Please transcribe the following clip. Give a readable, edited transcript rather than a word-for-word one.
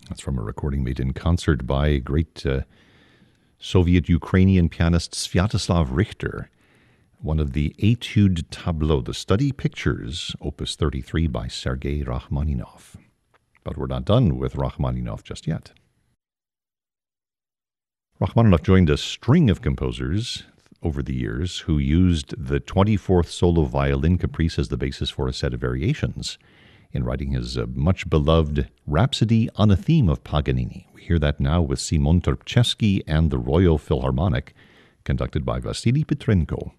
That's from a recording made in concert by great Soviet-Ukrainian pianist Sviatoslav Richter, one of the Etude Tableau, the study pictures, opus 33 by Sergei Rachmaninoff. But we're not done with Rachmaninoff just yet. Rachmaninoff joined a string of composers over the years who used the 24th solo violin caprice as the basis for a set of variations in writing his much-beloved Rhapsody on a Theme of Paganini. We hear that now with Simon Terpchevsky and the Royal Philharmonic, conducted by Vasily Petrenko.